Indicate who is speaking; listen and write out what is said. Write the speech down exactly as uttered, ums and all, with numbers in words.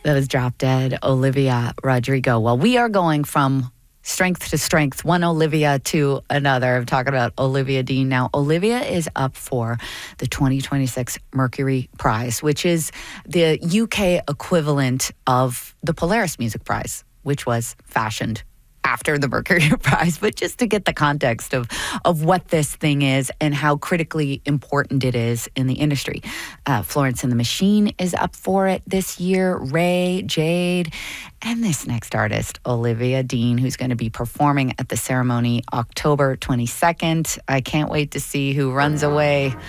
Speaker 1: That was Drop Dead, Olivia Rodrigo. Well, we are going from strength to strength, one Olivia to another. I'm talking about Olivia Dean. Now, Olivia is up for the twenty twenty-six Mercury Prize, which is the U K equivalent of the Polaris Music Prize, which was fashioned after the Mercury Prize, but just to get the context of, of what this thing is and how critically important it is in the industry. Uh, Florence and the Machine is up for it this year, Ray, Jade, and this next artist, Olivia Dean, who's going to be performing at the ceremony October twenty-second. I can't wait to see who runs away